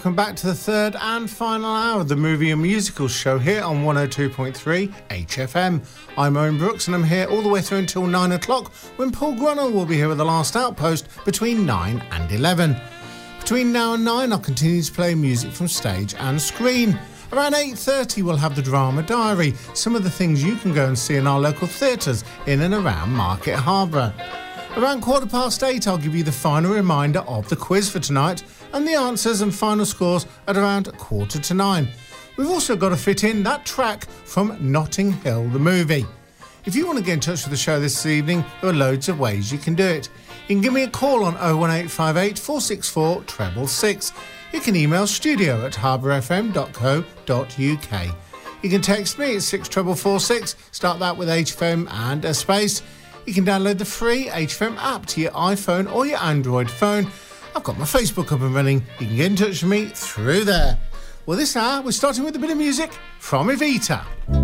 Welcome back to the third and final hour of the Movie and Musical Show here on 102.3 HFM. I'm Owen Brooks and I'm here all the way through until 9 o'clock when Paul Grunnell will be here with The Last Outpost between 9 and 11. Between now and 9 I'll continue to play music from stage and screen. Around 8:30 we'll have the Drama Diary, some of the things you can go and see in our local theatres in and around Market Harbour. Around 8:15 I'll give you the final reminder of the quiz for tonight and the answers and final scores at around 8:45. We've also got to fit in that track from Notting Hill the movie. If you want to get in touch with the show this evening, there are loads of ways you can do it. You can give me a call on 01858 464 666. You can email studio@harbourfm.co.uk. You can text me at 64446, start that with HFM and a space. You can download the free HFM app to your iPhone or your Android phone. I've got my Facebook up and running. You can get in touch with me through there. Well, this hour we're starting with a bit of music from Evita.